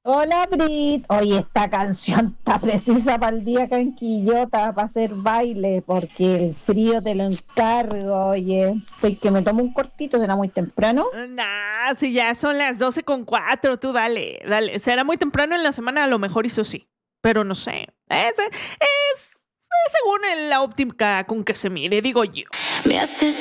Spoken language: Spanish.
Hola Brit, oye, esta canción está precisa para el día canquillota, para hacer baile, porque el frío te lo encargo, oye. Estoy que me tomo un cortito, será muy temprano. Nah, si ya son las 12:04, tú dale, dale. Será muy temprano en la semana, a lo mejor eso sí. Pero no sé. Es según la óptica con que se mire, digo yo. Me haces